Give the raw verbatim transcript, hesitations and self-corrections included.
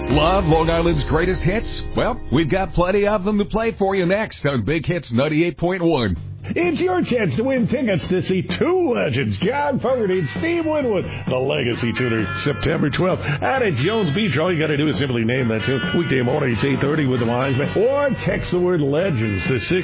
Love Long Island's greatest hits? Well, we've got plenty of them to play for you next on Big Hits ninety-eight point one. It's your chance to win tickets to see two legends, John Fogerty and Steve Winwood, the Legacy Tuner, September twelfth, out at Jones Beach. All you got to do is simply name that tune. Weekday morning, it's eight thirty with the Wise Man, or text the word legends to six